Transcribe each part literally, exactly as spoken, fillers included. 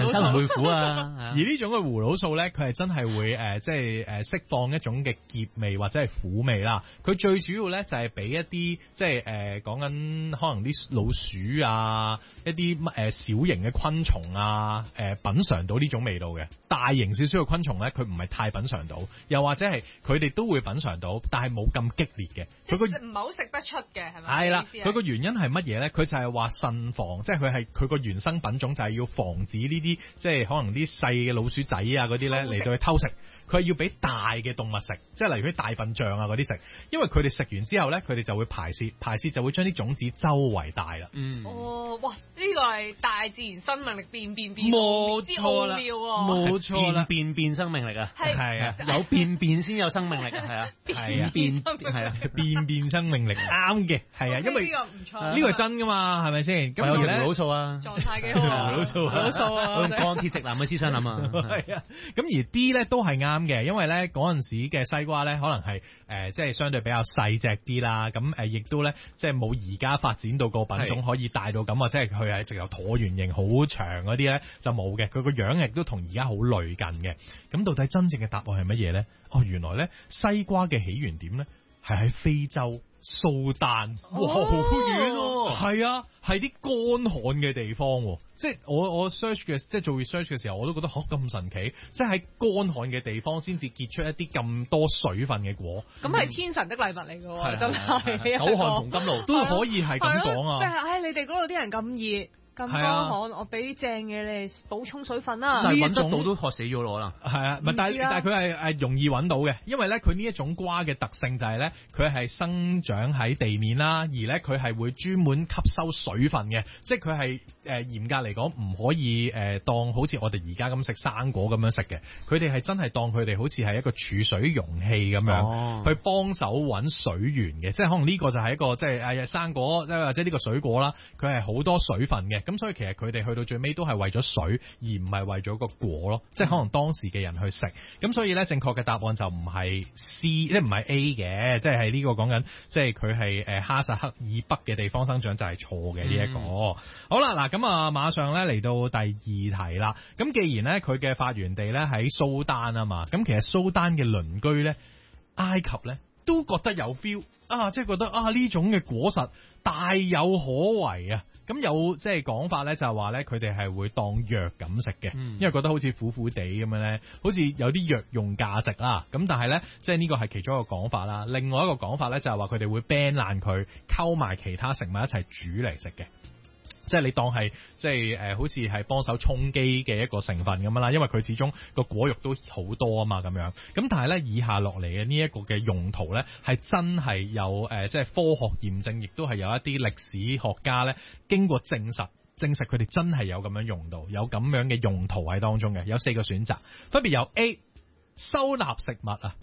人生唔會苦啊。 而呢種嘅葫蘆素咧，佢係真係會誒，即係誒釋放一種嘅澀味或者係苦味啦。佢最主要咧就係俾一啲即係誒講緊可能啲老鼠啊，一啲誒、呃、小型嘅昆蟲啊，誒、呃、品嚐到呢種味道嘅。大型少少嘅昆蟲咧，佢唔係太品嚐到，又或者係佢哋都會品嚐到，但係冇咁激烈嘅。 佢個唔係好食得出嘅，係咪？ 係啦，佢個原因係乜嘢咧？佢就係話慎防，即係佢係佢個原生品種就係要防止呢啲即係可能啲細嘅老鼠仔啊嗰啲咧嚟到去偷食。佢係要俾大嘅動物食，即係例如啲大笨象啊嗰啲食，因為佢哋食完之後咧，佢哋就會排泄，排泄就會將啲種子周圍帶啦。 嗯，哦，哇！呢、這個係大自然生命力變變變， 冇錯啦， 冇錯啦， 變變生命力啊， 係啊， 有變變先有生命力啊，係啊， 係啊， 變係啊， 變變生命力啱嘅，係啊，因為呢個唔錯， 呢個係真噶嘛，係咪先？ 咁有葫蘆素啊， 狀態幾好啊， 葫蘆素， 葫蘆素啊， 鋼鐵直男嘅思想諗啊， 係啊，咁而 D 咧都係啱嘅，因為咧嗰陣時嘅西瓜咧可能係誒、呃、即係相對比較細隻啲啦，咁誒亦都咧即係冇而家發展到個品種可以大到咁，或者係佢係直頭橢圓形好長嗰啲咧就冇嘅，佢個樣亦都同而家好類近嘅。咁到底真正嘅答案係乜嘢咧？哦，原來咧西瓜嘅起源點咧係喺非洲蘇丹， 哇，好遠喎！ 係啊，係啲乾旱嘅地方，即係我我 search 嘅，即係做 research 嘅時候，我都覺得嚇咁神奇，即係喺乾旱嘅地方先至結出一啲咁多水分嘅果。 咁係天神的禮物嚟嘅，真係久旱同甘露都可以係咁講啊！ 即係唉，你哋嗰度啲人咁熱。咁乾旱，我俾啲正嘅你補充水分啦。 但係揾得到都渴死咗攞啦。 係啊，唔係但係但係佢係誒容易揾到嘅，因為咧佢呢一種瓜嘅特性就係咧佢係生長喺地面啦，而咧佢係會專門吸收水分嘅，即係佢係誒嚴格嚟講唔可以誒、呃、當好似我哋而家咁食生果咁樣食嘅，佢哋係真係當佢哋好似係一個儲水容器咁樣、哦、去幫手揾水源嘅，即係可能呢個就係一個即係誒生果，即係或者呢個水果啦，佢係好多水分嘅。咁所以其實佢哋去到最尾都係為咗水，而唔係為咗個果咯。即係可能當時嘅人去食。咁所以咧，正確嘅答案就唔係 C， 即係唔係 A 嘅，即係係呢個講緊，即係佢係誒哈薩克以北嘅地方生長就係錯嘅呢一個。嗯、好啦，嗱咁啊，馬上咧嚟到第二題啦。咁既然咧佢嘅發源地咧喺蘇丹啊嘛，咁其實蘇丹嘅鄰居咧埃及咧都覺得有 feel 啊，即係覺得啊呢種嘅果實大有可為啊。咁有即係講法咧，就係話咧，佢哋係會當藥咁食嘅，因為覺得好似苦苦地咁樣咧，好似有啲藥用價值啦。咁但係咧，即係呢個係其中一個講法啦。另外一個講法咧，就係話佢哋會 ban 爛佢，溝埋其他食物一齊煮嚟食嘅。即係你當係即係誒、呃，好似係幫手充飢嘅一個成分咁樣啦，因為佢始終個果肉都好多啊嘛，咁樣。咁但係咧，以下落嚟嘅呢一個嘅用途咧，係真係有誒、呃，即係科學驗證，亦都係有一啲歷史學家咧經過證實，證實佢哋真係有咁樣用到，有咁樣嘅用途喺當中嘅。有四個選擇，分別有 A 收納食物啊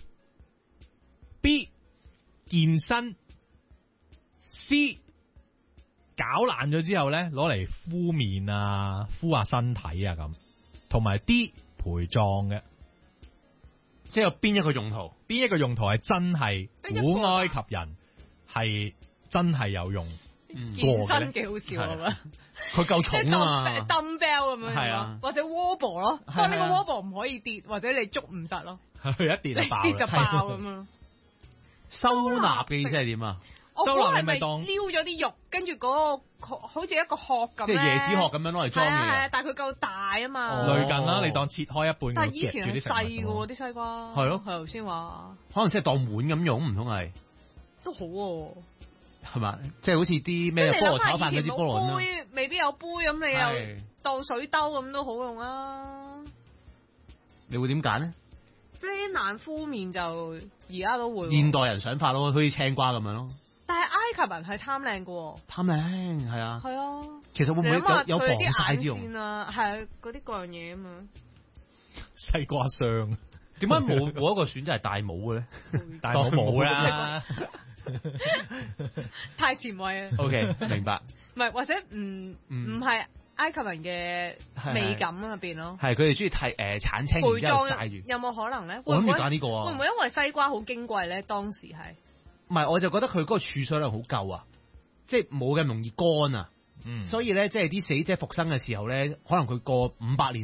，B 健身 ，C 搞爛咗之後咧，攞嚟敷面啊，敷下身體啊咁，同埋 D 陪葬嘅， 即係有邊一個用途？ 邊一個用途係真係古埃及人係真係有用過嘅咧？ 健身幾好笑啊嘛！ 佢夠重啊嘛 ，dumbbell 咁樣， 係啊， 或者 wobble 咯，不過呢個 wobble 唔可以跌，或者你捉唔實咯， 佢一跌就爆， 跌就爆咁樣。 收納嘅意思係點啊？ 收納係咪當撩咗啲肉，跟住嗰個好似一個殼咁， 即係椰子殼咁樣攞嚟裝嘅。 係啊，但係佢夠大啊嘛。 類近啦，你當切開一半。 但係以前係細嘅喎，啲西瓜。 係咯， 係頭先話。 可能即係當碗咁用，唔通係？ 都好喎。 係嘛？即係好似啲咩菠蘿炒飯嗰啲菠蘿啦。 杯未必有杯咁，你又當水兜咁都好用啊。 你會點揀咧？ 煸爛敷面就而家都會。 現代人想法咯，好似青瓜咁樣咯。 但係埃及人係貪靚嘅喎， 貪靚係啊， 係啊， 其實會唔會有有防曬之用啊？係嗰啲各樣嘢啊嘛。 西瓜霜點解冇冇一個選擇係戴帽嘅咧？ 戴帽冇啦， 太前衛啊。 OK， 明白。 唔係或者唔唔係埃及人嘅美感入邊咯。係佢哋中意睇誒產青，然之後曬住。 有冇可能咧？ 我諗住揀呢個啊。 會唔會因為西瓜好矜貴咧？當時係。 唔係，我就覺得佢嗰個儲水量好夠啊，即係冇咁容易乾啊，嗯，所以咧，即係啲死者復生嘅時候咧，可能佢過五百年。